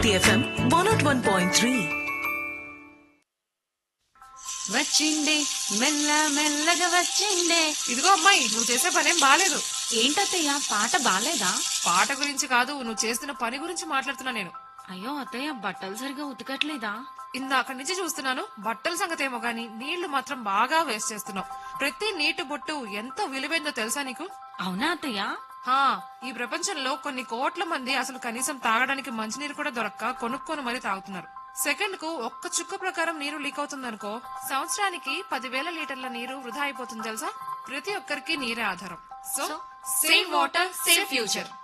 Bharati FM 101.3. వచ్చిండే మెల్ల మెల్లగా వచ్చిండే. ఇదిగో అమ్మాయి, నువ్వు చేసే పనేం బాలేదు. ఏంటత్తయ్య, పాట బాలేదా? పాట గురించి కాదు, నువ్వు చేస్తున్న పని గురించి మాట్లాడుతున్నా నేను. అయ్యో అత్తయ్య, బట్టలు సరిగా ఉతకట్లేదా? ఇందాక నుంచి చూస్తున్నాను, బట్టల సంగతి ఏమో గానీ నీళ్లు మాత్రం బాగా వేస్ట్ చేస్తున్నావు. ప్రతి నీటి బొట్టు ఎంతో విలువైందో తెలుసా నీకు? అవునా అత్తయ్య? హా, ఈ ప్రపంచంలో కొన్ని కోట్ల మంది అసలు కనీసం తాగడానికి మంచినీరు కూడా దొరక్క కొనుక్కొని మరీ తాగుతున్నారు. సెకండ్ కు ఒక్క చుక్క ప్రకారం నీరు లీక్ అవుతుందనుకో, సంవత్సరానికి 10,000 లీటర్ల నీరు వృధా అయిపోతుంది తెలుసా. ప్రతి ఒక్కరికి నీరే ఆధారం. So save water, save future.